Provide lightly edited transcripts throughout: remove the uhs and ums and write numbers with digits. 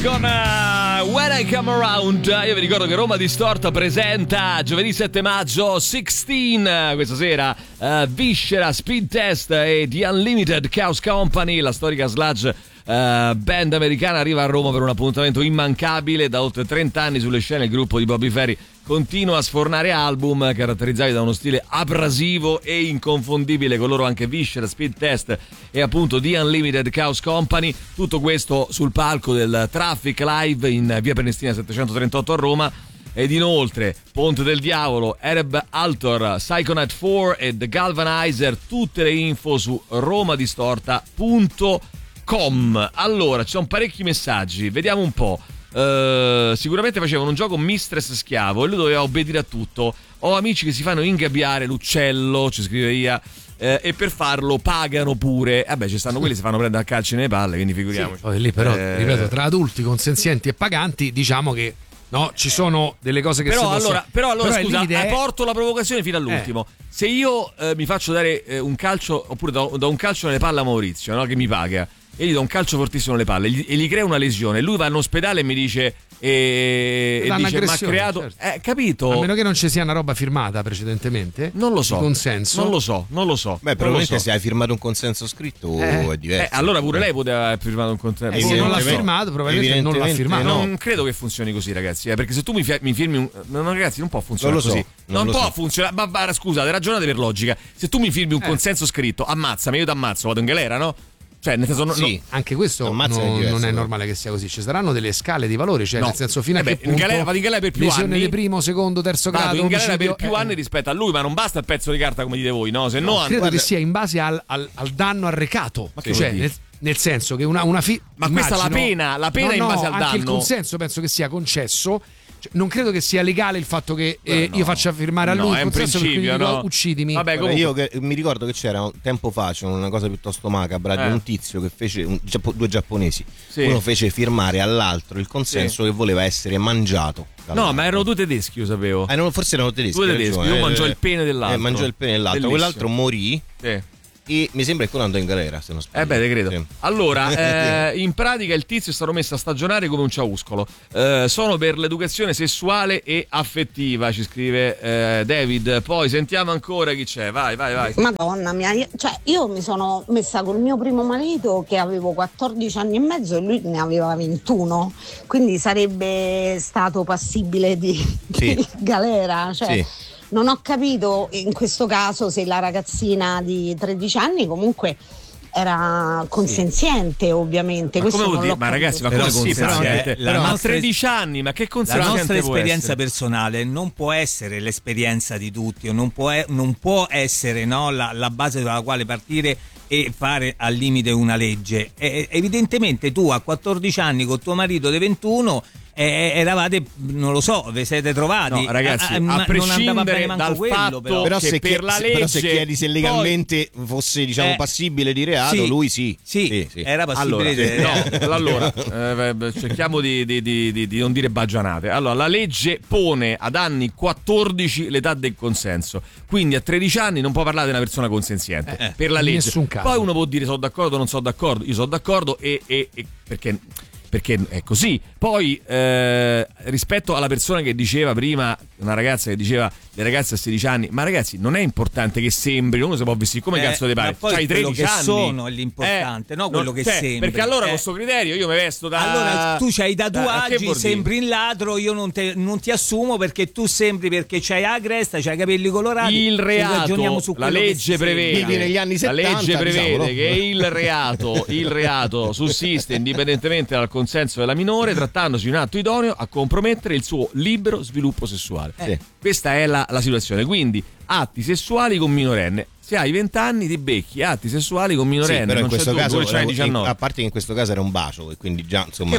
con When I Come Around. Io vi ricordo che Roma Distorta presenta giovedì 7 maggio 16 questa sera Viscera, Speed Test e The Unlimited Chaos Company, la storica sludge band americana, arriva a Roma per un appuntamento immancabile. Da oltre 30 anni sulle scene il gruppo di Bobby Ferri continua a sfornare album caratterizzati da uno stile abrasivo e inconfondibile, con loro anche Viscera, Speed Test e appunto The Unlimited Chaos Company. Tutto questo sul palco del Traffic Live in via Prenestina 738 a Roma. Ed inoltre Ponte del Diavolo, Ereb Altor, Psychonaut 4 e The Galvanizer. Tutte le info su romadistorta.com. Allora, ci sono parecchi messaggi, vediamo un po'. Sicuramente facevano un gioco mistress schiavo e lui doveva obbedire a tutto. Ho amici che si fanno ingabbiare l'uccello, ci scrive Ia, e per farlo pagano pure. Vabbè, ci stanno quelli che si fanno prendere a calci nelle palle, quindi figuriamoci. Sì, poi lì però, ripeto, tra adulti consenzienti e paganti, diciamo che no, ci sono delle cose che però si possono... però allora scusa, è... porto la provocazione fino all'ultimo. Se io mi faccio dare un calcio, oppure do un calcio nelle palle a Maurizio, no, che mi paga, e gli do un calcio fortissimo nelle palle e gli crea una lesione, lui va in ospedale e mi dice dice ma ha creato, certo. Capito? A meno che non ci sia una roba firmata precedentemente, non lo so, consenso, non lo so. Beh, probabilmente se hai firmato un consenso scritto è diverso. Allora pure lei poteva aver firmato un consenso. Se non l'ha firmato, probabilmente non l'ha firmato. Non credo che funzioni così, ragazzi, perché se tu mi firmi ragazzi, non può funzionare così. Non può funzionare. Ma scusate, ragionate per logica. Se tu mi firmi un consenso scritto, ammazzami, io ti ammazzo, vado in galera, no? Cioè, nel senso, sì, anche questo non è normale che sia così. Ci saranno delle scale di valori, cioè nel senso fino a che punto vado in galera per più lesione anni, di primo, secondo, terzo grado, in galera per più anni rispetto a lui, ma non basta il pezzo di carta come dite voi, no? Se no credo che sia in base al danno arrecato. Ma cioè nel senso che ma questa è la pena è in base al danno. Anche il consenso penso che sia concesso. Non credo che sia legale il fatto che io faccia firmare a lui il consenso perché gli dico uccidimi. Vabbè, io mi ricordo che c'era un tempo fa una cosa piuttosto macabra di un tizio che fece due giapponesi. Sì. Uno fece firmare all'altro il consenso che voleva essere mangiato. No, ma erano due tedeschi, io sapevo. Forse erano tedeschi. Due tedeschi, uno mangiò il pene dell'altro. Mangiò il pene dell'altro. Quell'altro morì. Sì. E mi sembra che quello andò in galera, se non sbaglio. Te credo. Sì. Allora, in pratica il tizio è stato messo a stagionare come un ciauscolo. Sono per l'educazione sessuale e affettiva, ci scrive David. Poi sentiamo ancora chi c'è. Vai. Madonna mia, io mi sono messa col mio primo marito che avevo 14 anni e mezzo e lui ne aveva 21. Quindi sarebbe stato passibile di galera. Cioè, sì. Non ho capito in questo caso se la ragazzina di 13 anni comunque era consenziente, ovviamente. Ma questo come non l'ho ma ragazzi, ma come consenziente? Ma 13 anni, ma che consenziente? La nostra esperienza personale non può essere l'esperienza di tutti, o non può essere la base dalla quale partire e fare al limite una legge. Evidentemente tu a 14 anni con tuo marito di 21 eravate, non lo so, vi siete trovati. No, ragazzi, a prescindere dal fatto però che per la legge, però se chiedi se legalmente fosse passibile di reato, lui sì, era passibile allora cerchiamo di non dire baggianate. Allora, la legge pone ad anni 14 l'età del consenso, quindi a 13 anni non può parlare di una persona consenziente per la legge. Poi uno può dire sono d'accordo o non sono d'accordo. Io sono d'accordo e perché è così. Poi rispetto alla persona che diceva prima, una ragazza che diceva le ragazze a 16 anni, ma ragazzi non è importante che sembri, uno si può vestire come cazzo ti pare, c'hai 13 anni, sono è l'importante, no quello che sembri, perché allora con questo criterio io mi vesto da allora tu c'hai i tatuaggi, sembri un ladro, io non ti assumo perché tu sembri, perché c'hai la cresta, c'hai i capelli colorati. Il reato, la legge prevede negli anni 70, la legge prevede che il reato sussiste indipendentemente dal consenso della minore, trattandosi di un atto idoneo a compromettere il suo libero sviluppo sessuale. Questa è la situazione. Quindi atti sessuali con minorenne. Se hai 20 anni ti becchi atti sessuali con minorenne, però non in questo caso c'hai 19. A parte che in questo caso era un bacio e quindi già insomma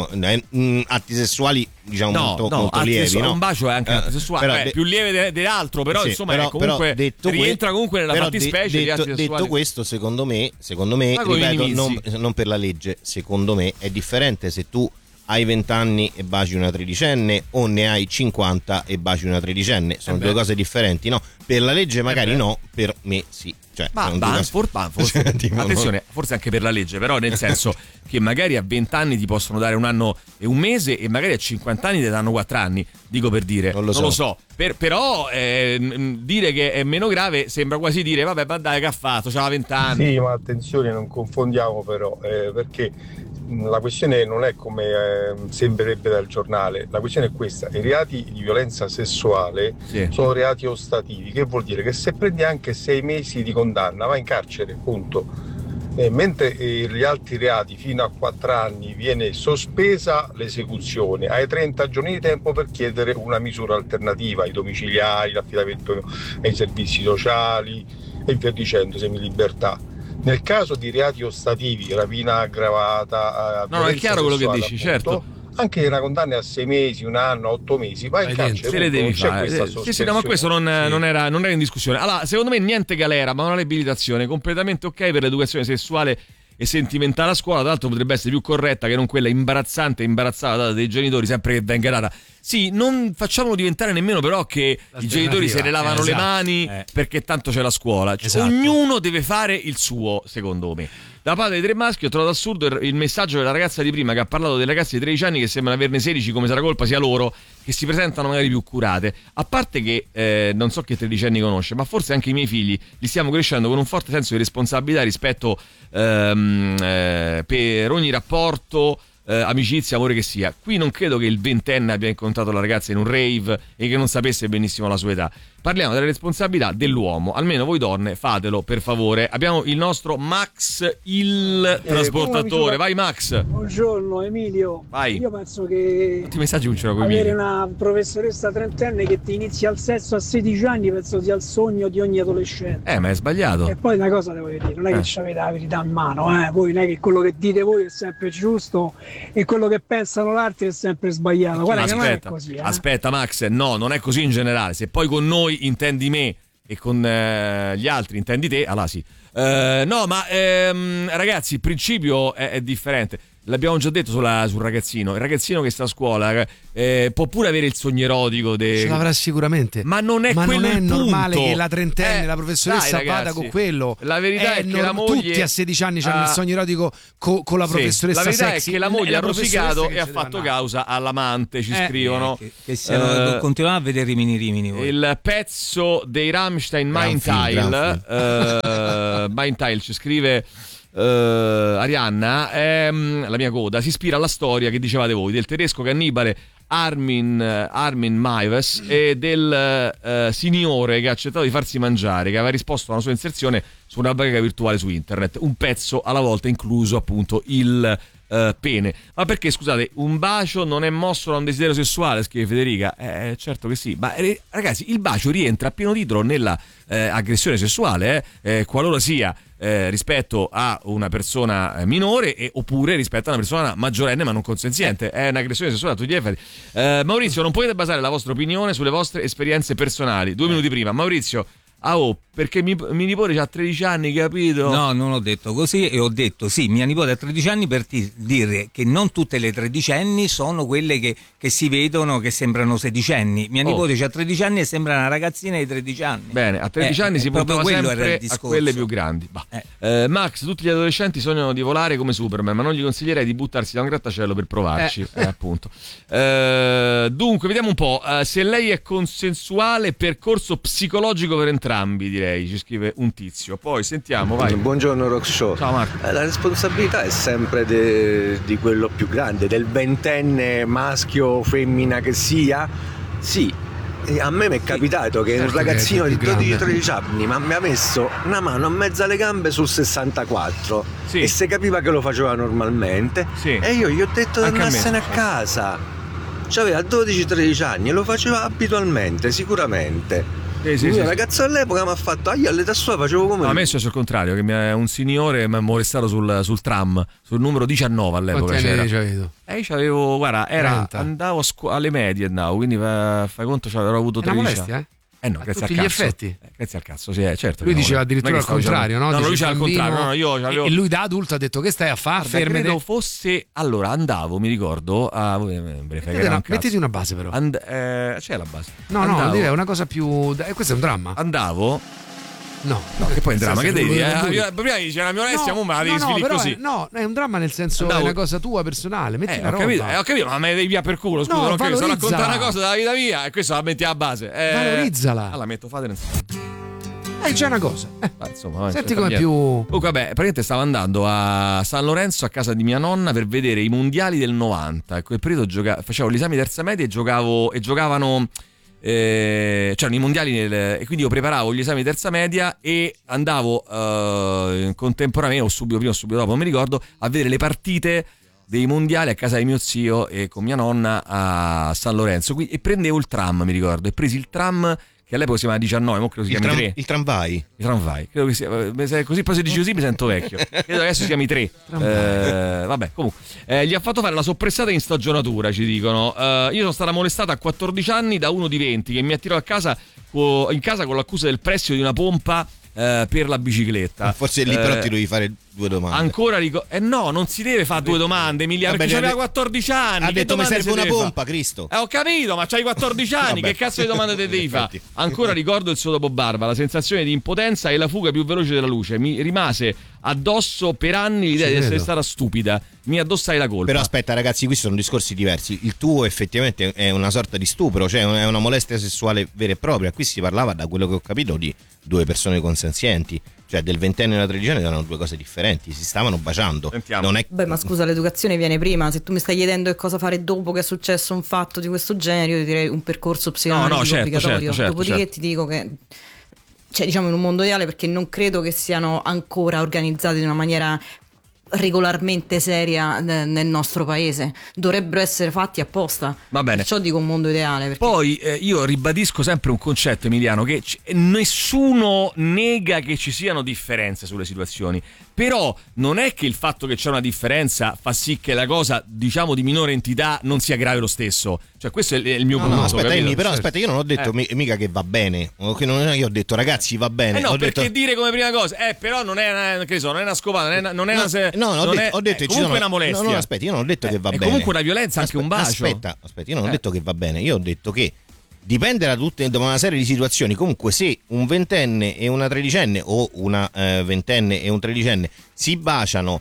atti sessuali molto lievi, un bacio è anche atto sessuale, più lieve dell'altro, però insomma comunque rientra comunque nella fattispecie di atti sessuali. Detto questo, secondo me ripeto, non per la legge, secondo me è differente se tu hai 20 anni e baci una tredicenne o ne hai 50 e baci una tredicenne, sono due cose differenti, no? Per la legge magari no, per me sì. Cioè, forse attenzione, forse anche per la legge, però nel senso che magari a 20 anni ti possono dare un anno e un mese e magari a 50 anni ti danno 4 anni, dico per dire, non lo so. Però dire che è meno grave sembra quasi dire vabbè, ma dai, che ha fatto, c'ha 20 anni. Sì, ma attenzione, non confondiamo però, perché la questione non è come sembrerebbe dal giornale, la questione è questa: i reati di violenza sessuale sono reati ostativi, che vuol dire che se prendi anche 6 mesi di condanna vai in carcere, punto. Mentre gli altri reati fino a 4 anni viene sospesa l'esecuzione, hai 30 giorni di tempo per chiedere una misura alternativa, ai domiciliari, l'affidamento ai servizi sociali e via dicendo, semilibertà. Nel caso di reati ostativi, rapina aggravata, no, è chiaro quello che dici, appunto, certo. Anche una condanna a 6 mesi, un anno, 8 mesi, vai in carcere. Se le devi fare. Sì, no, ma questo non era in discussione. Allora, secondo me niente galera, ma una riabilitazione completamente ok per l'educazione sessuale e sentimentale a scuola. Tra l'altro potrebbe essere più corretta che non quella imbarazzante e imbarazzata data dai genitori sempre che venga data. Sì, non facciamolo diventare nemmeno però che i genitori se ne lavano le mani perché tanto c'è la scuola. Cioè, ognuno deve fare il suo, secondo me. Da parte dei 3 maschi ho trovato assurdo il messaggio della ragazza di prima che ha parlato delle ragazze di 13 anni che sembrano averne 16, come se la colpa sia loro, che si presentano magari più curate. A parte che non so che 13 anni conosce, ma forse anche i miei figli li stiamo crescendo con un forte senso di responsabilità rispetto per ogni rapporto, amicizia, amore che sia. Qui non credo che il 20enne abbia incontrato la ragazza in un rave e che non sapesse benissimo la sua età. Parliamo delle responsabilità dell'uomo. Almeno voi donne fatelo, per favore. Abbiamo il nostro Max, il trasportatore. Vai Max. Buongiorno Emilio. Vai. Io penso che tutti i messaggi cominciano con avere Emilio. una professoressa trentenne che ti inizia il sesso a 16 anni penso sia il sogno di ogni adolescente. Ma è sbagliato. E poi una cosa devo dire, non è che avete la verità in mano, voi non è che quello che dite voi è sempre giusto e quello che pensano l'altro è sempre sbagliato. Guarda, che non è così. Aspetta Max, no, non è così in generale. Se poi con noi intendi me e con gli altri intendi te, allora sì. No, ma ragazzi, il principio è differente. L'abbiamo già detto sul ragazzino. Il ragazzino che sta a scuola può pure avere il sogno erotico. Ce l'avrà sicuramente. Ma non è quello il punto. Normale che la trentenne, la professoressa vada con quello. La verità è che la moglie. Tutti a 16 anni hanno il sogno erotico con la professoressa. La verità sexy. È che la moglie ha rosicato e ha fatto causa all'amante. Ci scrivono. Continuiamo a vedere rimini. Voi. Il pezzo dei Rammstein Mein Teil. Mein Teil ci scrive. Arianna, la mia coda, si ispira alla storia che dicevate voi del tedesco cannibale Armin Meiwes e del signore che ha accettato di farsi mangiare, che aveva risposto a una sua inserzione su una bacheca virtuale su internet, un pezzo alla volta, incluso appunto il pene. Ma perché, scusate, un bacio non è mosso da un desiderio sessuale, scrive Federica? Certo che sì, ma ragazzi, il bacio rientra a pieno titolo nella aggressione sessuale, qualora sia rispetto a una persona minore oppure rispetto a una persona maggiorenne ma non consenziente. È un'aggressione sessuale a tutti gli effetti. Maurizio, non potete basare la vostra opinione sulle vostre esperienze personali. 2 minuti prima, Maurizio. Perché mio nipote ha 13 anni, capito? No, non ho detto così, e ho detto sì, mia nipote ha 13 anni per dire che non tutte le tredicenni sono quelle che si vedono che sembrano sedicenni. Mia nipote ha 13 anni e sembra una ragazzina di 13 anni. Bene, a 13 anni si puntava sempre a quelle più grandi. Max, tutti gli adolescenti sognano di volare come Superman, ma non gli consiglierei di buttarsi da un grattacielo per provarci. Appunto. Dunque, vediamo un po'. Se lei è consensuale, percorso psicologico per entrambi, direi, ci scrive un tizio. Poi sentiamo, vai. Buongiorno Rock Show. Ciao Marco. La responsabilità è sempre di quello più grande, del ventenne, maschio o femmina che sia. Sì, a me mi è capitato che un ragazzino di 12-13 anni mi ha messo una mano a mezzo alle gambe sul 64 e si capiva che lo faceva normalmente e io gli ho detto di andarsene a casa. C'aveva 12-13 anni e lo faceva abitualmente, sicuramente. Il mio ragazzo all'epoca mi ha fatto io all'età sua facevo come a me è successo il contrario, che un signore mi ha molestato sul tram, sul numero 19 all'epoca. Quanti anni c'avevi? Io c'avevo, guarda, andavo alle medie, quindi fai conto, avevo avuto 13 molestia, no, grazie tutti al gli cazzo. effetti. Grazie al cazzo, sì, certo. Lui diceva addirittura al contrario, no? No, lui diceva al contrario, no, io avevo... E lui da adulto ha detto che stai a fare? Credo fosse... Allora, andavo, mi ricordo, a... mettiti una base però. C'è la base. No, direi una cosa più... questo è un dramma. Andavo... No, che poi è un dramma, che devi dire? Prima dice la mia onestà, ma la devi svilire così. No, è un dramma nel senso è una cosa tua personale. Metti una roba. Ho capito, ma me devi via per culo. Scusa, non capisco. Sto raccontando una cosa della vita mia e questo la metti alla base. Valorizzala. La metto, fate c'è una cosa. Insomma, senti come più. Comunque, vabbè, praticamente stavo andando a San Lorenzo a casa di mia nonna per vedere i mondiali del 90. In quel periodo facevo l'esame di terza media e giocavano. C'erano i mondiali e quindi io preparavo gli esami di terza media e andavo contemporaneamente o subito prima o subito dopo, non mi ricordo, a vedere le partite dei mondiali a casa di mio zio e con mia nonna a San Lorenzo e prendevo il tram, mi ricordo, e presi il tram che all'epoca si chiama 19, mo credo si chiami 3. Il tramvai. Credo che sia così, poi se dici così mi sento vecchio. Credo adesso si chiami 3. Vabbè, comunque. Gli ha fatto fare la soppressata in stagionatura, ci dicono. Io sono stata molestata a 14 anni da uno di 20 che mi attirò in casa con l'accusa del prestito di una pompa per la bicicletta. Forse lì però ti devi fare 2 domande. Ancora no, non si deve fare 2 domande, Emiliano, perché aveva 14 anni. Ha detto mi serve una pompa, Cristo. Ho capito, ma c'hai 14 anni, che cazzo di domande te devi fare? Ancora ricordo il suo dopobarba, la sensazione di impotenza e la fuga più veloce della luce. Mi rimase addosso per anni l'idea di essere stata stupida. Mi addossai la colpa. Però aspetta ragazzi, questi sono discorsi diversi. Il tuo effettivamente è una sorta di stupro, cioè è una molestia sessuale vera e propria. Qui si parlava, da quello che ho capito, di 2 persone consenzienti. Cioè del 20enne e della 13enne erano 2 cose differenti, si stavano baciando. Non è... Beh, ma scusa, l'educazione viene prima. Se tu mi stai chiedendo che cosa fare dopo che è successo un fatto di questo genere, io ti direi un percorso psicoanalitico obbligatorio. Dopodiché ti dico che, cioè, diciamo, in un mondo ideale, perché non credo che siano ancora organizzati in una maniera regolarmente seria nel nostro paese, dovrebbero essere fatti apposta. Va bene. Perciò dico un mondo ideale, perché... Poi io ribadisco sempre un concetto, Emiliano, che nessuno nega che ci siano differenze sulle situazioni, però non è che il fatto che c'è una differenza fa sì che la cosa, diciamo, di minore entità non sia grave lo stesso. Cioè questo è il mio punto. No, aspetta, Amy, però aspetta, io non ho detto mica che va bene. Io ho detto ragazzi va bene. No, ho perché detto... dire come prima cosa, però non è una scopata, non è ho detto comunque una molestia. No, aspetta, io non ho detto che va bene. Comunque una violenza, anche un bacio. Aspetta, io non ho detto che va bene. Io ho detto che dipende da una serie di situazioni. Comunque se un 20enne e una 13enne o una 20enne e un 13enne si baciano,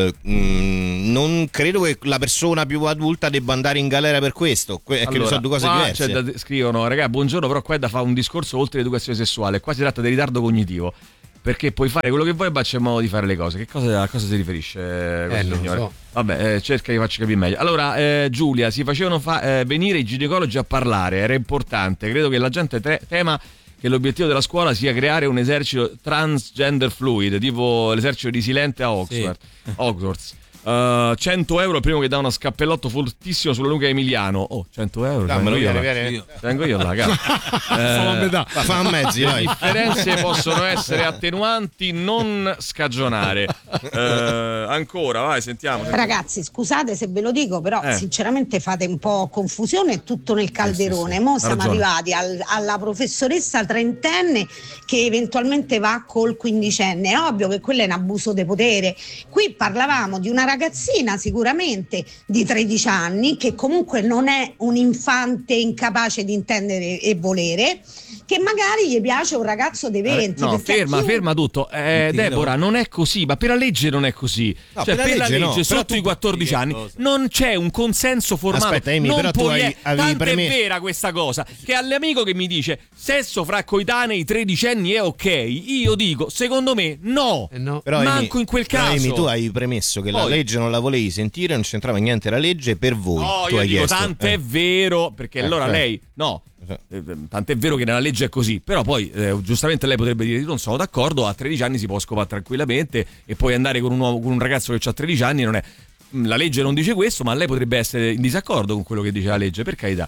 non credo che la persona più adulta debba andare in galera per questo. Che sono 2 cose diverse. Scrivono, ragazzi, buongiorno, però qua è da fare un discorso oltre l'educazione sessuale. Qua si tratta di ritardo cognitivo, perché puoi fare quello che vuoi, ma c'è modo di fare le cose. A cosa si riferisce questo signore? So. Vabbè, cerca di farci capire meglio. Allora, Giulia, si facevano venire i ginecologi a parlare, era importante. Credo che la gente tema che l'obiettivo della scuola sia creare un esercito transgender fluid, tipo l'esercito di Silente a Oxford. Sì. Hogwarts. 100 euro il primo che dà uno scappellotto fortissimo sulla nuca Emiliano. 100 euro. Tengo io la cara. Fa a mezzi, le differenze possono essere attenuanti, non scagionare. Ancora, vai, sentiamo. Ragazzi, scusate se ve lo dico, però sinceramente fate un po' confusione, è tutto nel calderone. Mo siamo arrivati alla professoressa trentenne che eventualmente va col quindicenne. È ovvio che quello è un abuso di potere. Qui parlavamo di una ragazzina sicuramente di 13 anni che comunque non è un infante incapace di intendere e volere, che magari gli piace un ragazzo di 20. No, ferma tutto. Deborah, non è così, ma per la legge non è così. No, cioè per la legge sotto i 14 anni non c'è un consenso formale. Aspetta, Amy, però tu avevi tanto è vera questa cosa che all'amico che mi dice sesso fra coetanei 13enni è ok, io dico secondo me no. Però, manco in quel caso. Amy, tu hai premesso che la legge non la volevi sentire, non c'entrava niente la legge per voi. No, tu io hai dico chiesto. tant'è vero, perché allora lei tant'è vero che nella legge è così, però poi giustamente lei potrebbe dire non sono d'accordo, a 13 anni si può scopare tranquillamente e poi andare con un ragazzo che ha 13 anni, non è, la legge non dice questo, ma lei potrebbe essere in disaccordo con quello che dice la legge, per carità.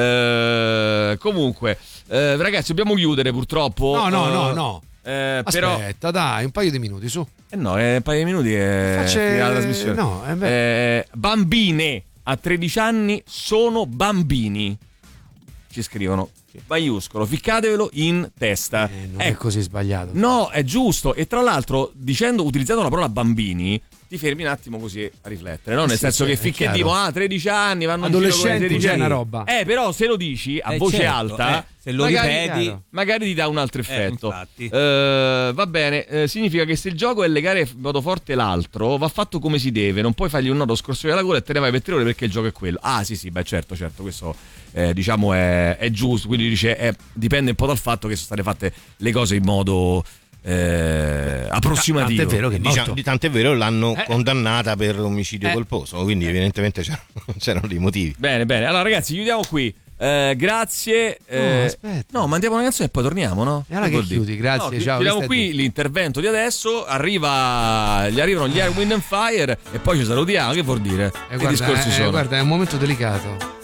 Comunque ragazzi, dobbiamo chiudere purtroppo. No. Però aspetta, dai, un paio di minuti su. Un paio di minuti è la trasmissione. Bambine a 13 anni sono bambini. ci scrivono maiuscolo, ficcatevelo in testa. Non è così sbagliato. No, è giusto. E tra l'altro, utilizzando la parola bambini, ti fermi un attimo così a riflettere, no? Nel senso che finché dico 13 anni vanno adolescenti, c'è una roba. Però se lo dici a voce alta, se lo ripeti, magari ti dà un altro effetto. Va bene, significa che se il gioco è legare in modo forte l'altro, va fatto come si deve, non puoi fargli un nodo scorso della gola e te ne vai per 3 ore perché il gioco è quello. Ah sì, beh certo, questo diciamo è giusto, quindi dice dipende un po' dal fatto che sono state fatte le cose in modo approssimativo. Tant'è vero l'hanno condannata per omicidio colposo, quindi evidentemente c'erano dei motivi. Bene, allora ragazzi chiudiamo qui. Grazie. No, mandiamo una canzone e poi torniamo, no? E allora che chiudi? Grazie, ciao. Chiudiamo qui l'intervento di adesso. Gli arrivano gli Air, Wind and Fire e poi ci salutiamo. Che vuol dire? Che discorsi sono? Guarda, è un momento delicato.